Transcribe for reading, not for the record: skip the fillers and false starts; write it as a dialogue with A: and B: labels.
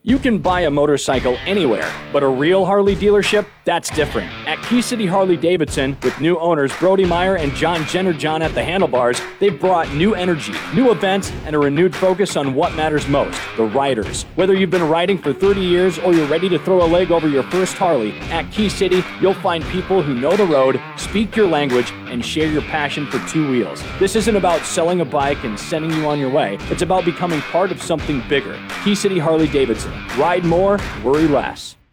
A: You can buy a motorcycle anywhere, but a real Harley dealership, that's different. At Key City Harley-Davidson, with new owners Brody Meyer and John Jenner-John at the handlebars, they've brought new energy, new events, and a renewed focus on what matters most, the riders. Whether you've been riding for 30 years or you're ready to throw a leg over your first Harley, at Key City, you'll find people who know the road, speak your language, and share your passion for two wheels. This isn't about selling a bike and sending you on your way. It's about becoming part of something bigger. Key City Harley-Davidson. Ride more, worry less.